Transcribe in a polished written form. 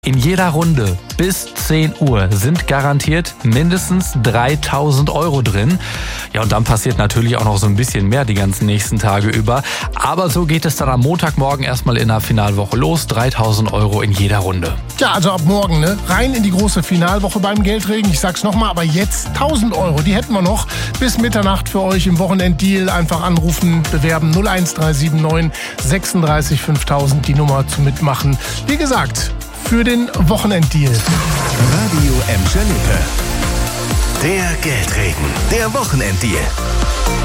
In jeder Runde bis 10 Uhr sind garantiert mindestens 3.000 € drin. Ja, und dann passiert natürlich auch noch so ein bisschen mehr die ganzen nächsten Tage über. Aber so geht es dann am Montagmorgen erstmal in der Finalwoche los. 3.000 € in jeder Runde. Ja, also ab morgen, ne? Rein in die große Finalwoche beim Geldregen. Ich sag's nochmal, aber jetzt 1.000 €. Die hätten wir noch bis Mitternacht für euch im Wochenenddeal. Einfach anrufen, bewerben 01379 36 5000, die Nummer zum Mitmachen. Wie gesagt, für den Wochenenddeal. Radio Emscher Lippe. Der Geldregen, der Wochenenddeal.